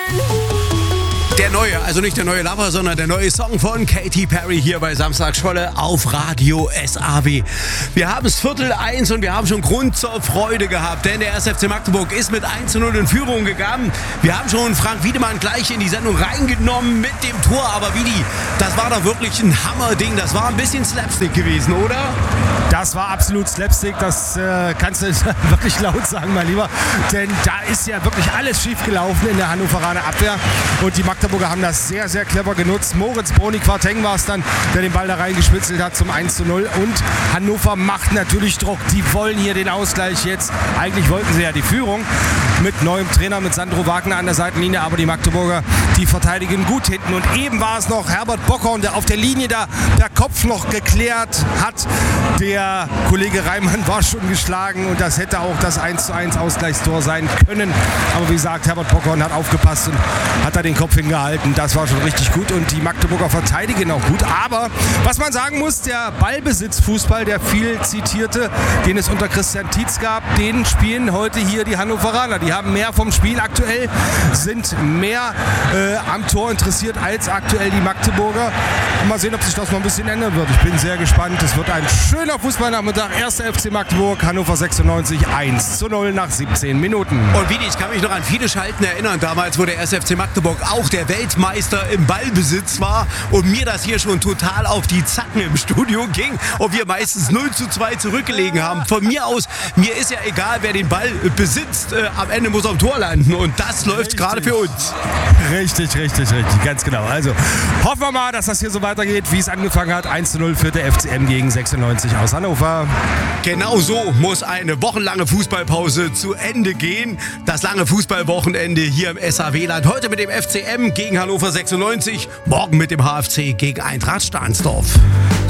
Der neue, also nicht der neue Lover, sondern der neue Song von Katy Perry hier bei Samstagscholle auf Radio SAW. Wir haben es 12:45 und wir haben schon Grund zur Freude gehabt, denn der 1. FC Magdeburg ist mit 1:0 in Führung gegangen. Wir haben schon Frank Wiedemann gleich in die Sendung reingenommen mit dem Tor, aber Vidi, das war doch wirklich ein Hammerding, das war ein bisschen Slapstick gewesen, oder? Das war absolut Slapstick, das kannst du wirklich laut sagen, mein Lieber, denn da ist ja wirklich alles schief gelaufen in der Hannoveraner Abwehr und die Magdeburger haben das sehr, sehr clever genutzt. Moritz Brony-Quarteng war es dann, der den Ball da reingespitzelt hat zum 1:0 und Hannover macht natürlich Druck. Die wollen hier den Ausgleich jetzt. Eigentlich wollten sie ja die Führung mit neuem Trainer, mit Sandro Wagner an der Seitenlinie, aber die Magdeburger, die verteidigen gut hinten und eben war es noch Herbert Bockhorn, der auf der Linie da per Kopf noch geklärt hat. Der Kollege Reimann war schon geschlagen und das hätte auch das 1:1 Ausgleichstor sein können. Aber wie gesagt, Herbert Bockhorn hat aufgepasst und hat da den Kopf hingehalten. Das war schon richtig gut und die Magdeburger verteidigen auch gut. Aber was man sagen muss, der Ballbesitzfußball, der viel zitierte, den es unter Christian Tietz gab, den spielen heute hier die Hannoveraner. Die haben mehr vom Spiel aktuell, sind mehr am Tor interessiert als aktuell die Magdeburger. Mal sehen, ob sich das noch ein bisschen ändern wird. Ich bin sehr gespannt. Es wird ein schöner Fußballnachmittag. 1. FC Magdeburg, Hannover 96, 1:0 nach 17 Minuten. Und Vidi, ich kann mich noch an viele Schalten erinnern, damals, wo der 1. FC Magdeburg auch der Weltmeister im Ballbesitz war und mir das hier schon total auf die Zacken im Studio ging und wir meistens 0:2 zurückgelegen haben. Von mir aus, mir ist ja egal, wer den Ball besitzt, am Ende muss er am Tor landen und das läuft gerade für uns. Richtig, ganz genau. Also hoffen wir mal, dass das hier so weitergeht, wie es angefangen hat. 1:0 für der FCM gegen 96 aus Hannover. Genau so muss eine wochenlange Fußballpause zu Ende gehen. Das lange Fußballwochenende hier im SAW-Land. Heute mit dem FCM gegen Hannover 96, morgen mit dem HFC gegen Eintracht Stahnsdorf.